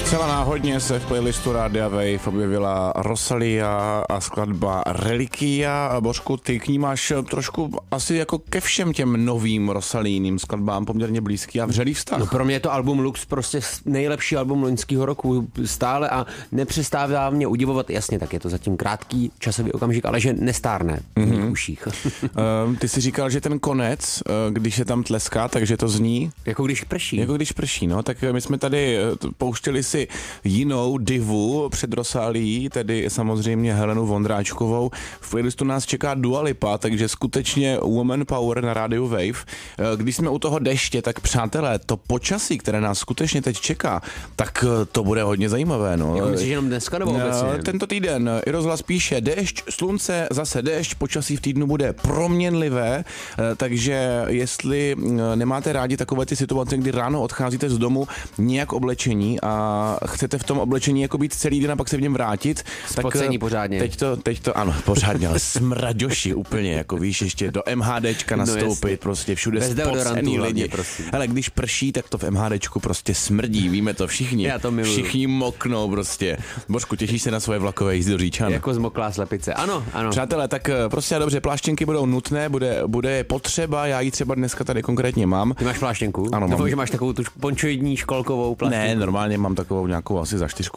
Zcela náhodně se v playlistu Rádia Wave objevila Rosalia a skladba Reliquia. A Bořku, ty k ní máš trošku asi jako ke všem těm novým Rosalíným skladbám poměrně blízký a vřelý vztah. No pro mě je to album Lux prostě nejlepší album loňského roku stále a nepřestává mě udivovat. Jasně, tak je to zatím krátký časový okamžik, ale že nestárne v mých uších. Ty jsi říkal, že ten konec, když se tam tleská, takže to zní... Jako když prší. Jako když prší, no, tak my jsme tady pouštěli si jinou divu před Rosálií, tedy samozřejmě Helenu Vondráčkovou. V playlistu nás čeká Dua Lipa, takže skutečně Woman Power na rádiu Wave. Když jsme u toho deště, tak přátelé, to počasí, které nás skutečně teď čeká, tak to bude hodně zajímavé. No. Jako myslíš jenom dneska nebo obecně? Tento týden i rozhlas píše déšť, slunce, zase déšť, počasí v týdnu bude proměnlivé, takže jestli nemáte rádi takové ty situace, kdy ráno odcházíte z domu nějak oblečení a chcete v tom oblečení jako být celý den a pak se v něm vrátit, Spocení pořádně. Teď to ano, pořádně, ale smraďoši úplně, jako víš, ještě do MHDčka nastoupit, prostě všude spocený lidi. Ale když prší, tak to v MHDčku prostě smrdí, víme to všichni. Já to miluju. Všichni moknou prostě. Božku, těšíš se na svoje vlakové jízdy do Říčan? Jako zmoklá slepice. Ano, ano. Přátelé, tak prostě a dobře, pláštěnky budou nutné, bude potřeba, já ji třeba dneska tady konkrétně mám. Ty máš pláštěnku? Ano, nebo mám. že máš takovou tu pončoidní školkovou pláštěnku? Ne, normálně mám takovou nějakou asi za 4.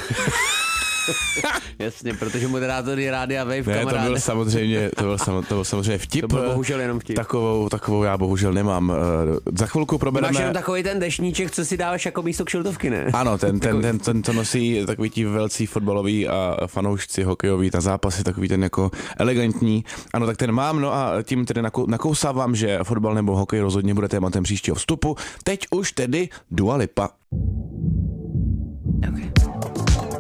Jasně, protože moderátory Rádia Wave, Ne, kamaráde. to byl samozřejmě vtip. To byl bohužel jenom vtip. Takovou já bohužel nemám. Za chvilku probereme... Máš jenom takový ten deštníček, co si dáváš jako místo kšiltovky, ne? Ano, ten to nosí takový ti velcí fotbaloví a fanoušci hokejoví na zápasy, takový ten jako elegantní. Ano, tak ten mám, no a tím tedy nakousávám, že fotbal nebo hokej rozhodně bude tématem příštího vstupu. Teď už tedy Dua Lipa. Okay.